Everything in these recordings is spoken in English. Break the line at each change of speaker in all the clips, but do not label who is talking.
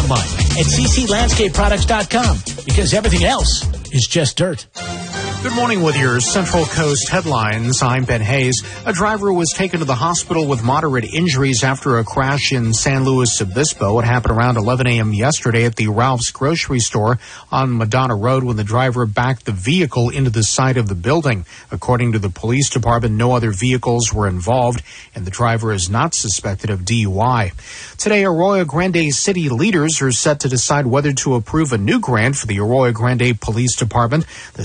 mine at cclandscapeproducts.com, because everything else is just dirt.
Good morning with your Central Coast headlines. I'm Ben Hayes. A driver was taken to the hospital with moderate injuries after a crash in San Luis Obispo. It happened around 11 a.m. yesterday at the Ralph's grocery store on Madonna Road when the driver backed the vehicle into the side of the building. According to the police department, no other vehicles were involved, and the driver is not suspected of DUI. Today, Arroyo Grande city leaders are set to decide whether to approve a new grant for the Arroyo Grande Police Department. The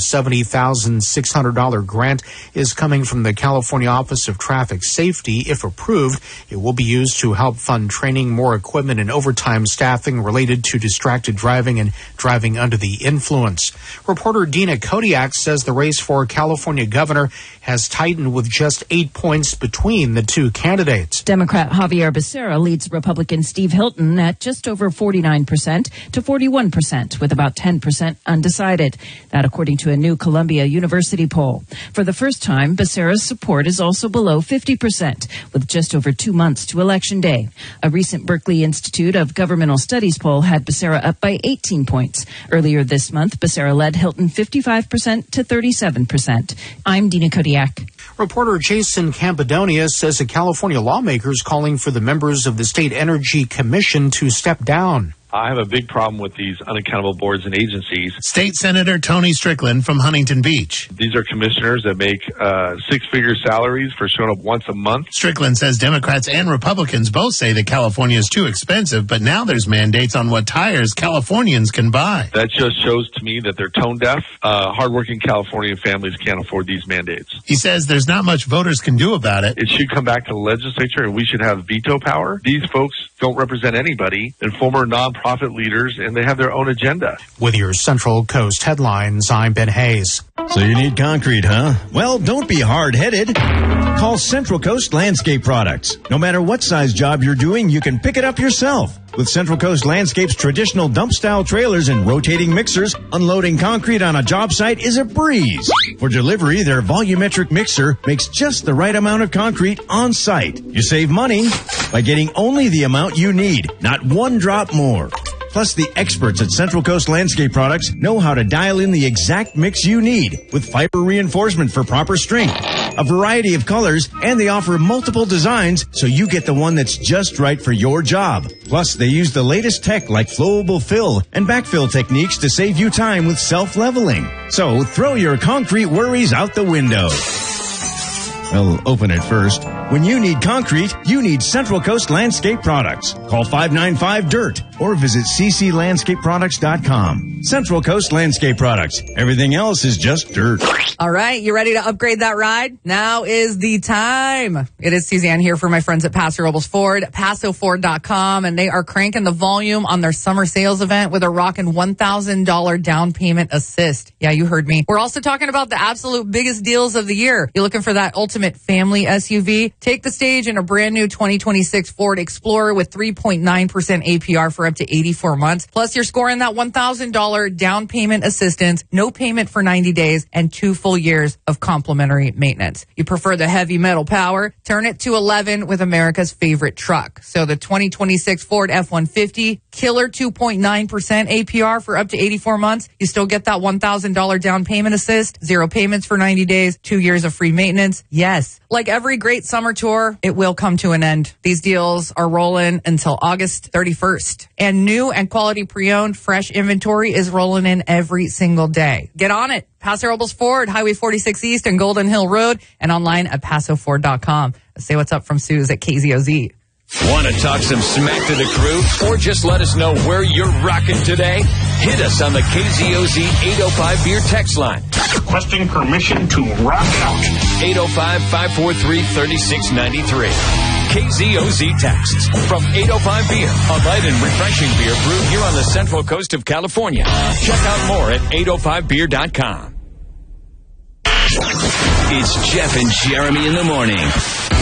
$70,600 grant is coming from the California Office of Traffic Safety. If approved, it will be used to help fund training, more equipment, and overtime staffing related to distracted driving and driving under the influence. Reporter Dina Kodiak says the race for California governor has tightened with just 8 points between the two candidates.
Democrat Javier Becerra leads Republican Steve Hilton at just over 49% to 41%, with about 10% undecided. That according to a new Columbia University poll. For the first time, Becerra's support is also below 50%, with just over 2 months to Election Day. A recent Berkeley Institute of Governmental Studies poll had Becerra up by 18 points. Earlier this month, Becerra led Hilton 55% to 37%. I'm Dina Kodiak.
Reporter Jason Campadonia says a California lawmaker is calling for the members of the State Energy Commission to step down.
I have a big problem with these unaccountable boards and agencies.
State Senator Tony Strickland from Huntington Beach.
These are commissioners that make six-figure salaries for showing up once a month.
Strickland says Democrats and Republicans both say that California is too expensive, but now there's mandates on what tires Californians can buy.
That just shows to me that they're tone deaf. Hardworking California families can't afford these mandates.
He says there's not much voters can do about it.
It should come back to the legislature, and we should have veto power. These folks don't represent anybody. They're former nonprofit leaders, and they have their own agenda.
With your Central Coast headlines, I'm Ben Hayes.
So you need concrete, huh? Well, don't be hard-headed. Call Central Coast Landscape Products. No matter what size job you're doing, you can pick it up yourself. With Central Coast Landscape's traditional dump-style trailers and rotating mixers, unloading concrete on a job site is a breeze. For delivery, their volumetric mixer makes just the right amount of concrete on site. You save money by getting only the amount you need, not one drop more. Plus, the experts at Central Coast Landscape Products know how to dial in the exact mix you need with fiber reinforcement for proper strength, a variety of colors, and they offer multiple designs so you get the one that's just right for your job. Plus, they use the latest tech like flowable fill and backfill techniques to save you time with self-leveling. So, throw your concrete worries out the window. Well, open it first. When you need concrete, you need Central Coast Landscape Products. Call 595-DIRT or visit cclandscapeproducts.com. Central Coast Landscape Products. Everything else is just dirt.
All right, you ready to upgrade that ride? Now is the time. It is Suzanne here for my friends at Paso Robles Ford, PasoFord.com, and they are cranking the volume on their summer sales event with a rockin' $1,000 down payment assist. Yeah, you heard me. We're also talking about the absolute biggest deals of the year. You're looking for that ultimate family SUV? Take the stage in a brand new 2026 Ford Explorer with 3.9% APR for up to 84 months. Plus, you're scoring that $1,000 down payment assistance, no payment for 90 days, and 2 full years of complimentary maintenance. You prefer the heavy metal power? Turn it to 11 with America's favorite truck. So the 2026 Ford F-150, killer 2.9% APR for up to 84 months. You still get that $1,000 down payment assist, 0 payments for 90 days, 2 years of free maintenance. Yes, like every great summer tour, it will come to an end. These deals are rolling until August 31st. And new and quality pre-owned fresh inventory is rolling in every single day. Get on it. Paso Robles Ford, Highway 46 East and Golden Hill Road, and online at PasoFord.com. Say what's up from Suze at KZOZ.
Want to talk some smack to the crew? Or just let us know where you're rocking today? Hit us on the KZOZ 805 Beer text line.
Requesting permission to rock out.
805-543-3693. KZOZ texts from 805 Beer, a light and refreshing beer brewed here on the Central Coast of California. Check out more at 805beer.com. It's Jeff and Jeremy in the morning.